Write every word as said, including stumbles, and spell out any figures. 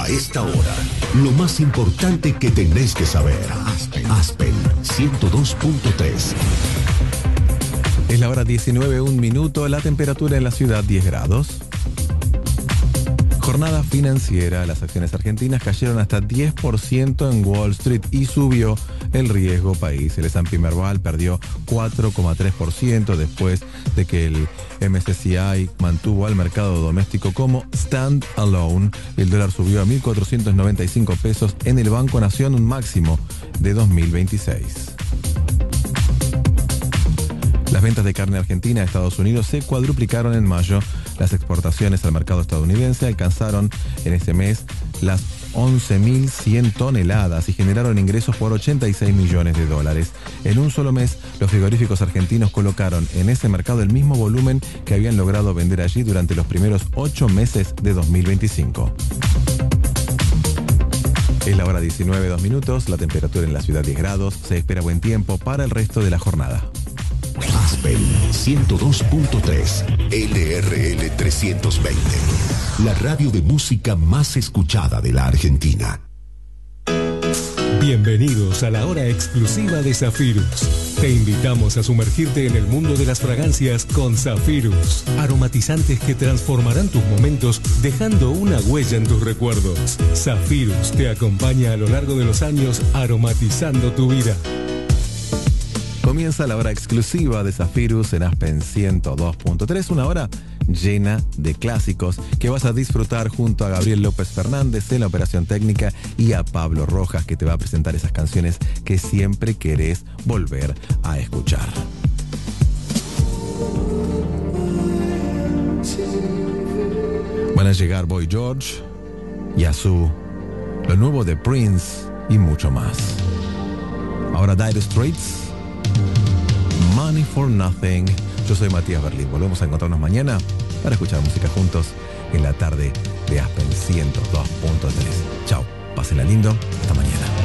A esta hora, lo más importante que tenés que saber. Aspen, Aspen ciento dos punto tres. Es la hora diecinueve, un minuto, la temperatura en la ciudad diez grados. Jornada financiera, las acciones argentinas cayeron hasta diez por ciento en Wall Street y subió el riesgo país. El S and P Merval perdió cuatro coma tres por ciento después de que el M S C I mantuvo al mercado doméstico como stand alone. El dólar subió a mil cuatrocientos noventa y cinco pesos en el Banco Nación, un máximo de dos mil veintiséis. Las ventas de carne argentina a Estados Unidos se cuadruplicaron en mayo. Las exportaciones al mercado estadounidense alcanzaron en ese mes las once mil cien toneladas y generaron ingresos por ochenta y seis millones de dólares. En un solo mes, los frigoríficos argentinos colocaron en ese mercado el mismo volumen que habían logrado vender allí durante los primeros ocho meses de dos mil veinticinco. Es la hora diecinueve, dos minutos, la temperatura en la ciudad diez grados, se espera buen tiempo para el resto de la jornada. Aspen ciento dos punto tres, L R L trescientos veinte, la radio de música más escuchada de la Argentina. Bienvenidos a la hora exclusiva de Zafirus. Te invitamos a sumergirte en el mundo de las fragancias con Zafirus. Aromatizantes que transformarán tus momentos dejando una huella en tus recuerdos. Zafirus te acompaña a lo largo de los años aromatizando tu vida. Comienza la hora exclusiva de Zafirus en Aspen ciento dos punto tres, una hora llena de clásicos que vas a disfrutar junto a Gabriel López Fernández en la operación técnica y a Pablo Rojas, que te va a presentar esas canciones que siempre querés volver a escuchar. Van a llegar Boy George, Yazoo, lo nuevo de Prince y mucho más. Ahora Dire Straits, Money for Nothing. Yo soy Matías Berlín. Volvemos a encontrarnos mañana para escuchar música juntos en la tarde de Aspen ciento dos punto tres. Chao, pásenla lindo. Hasta mañana.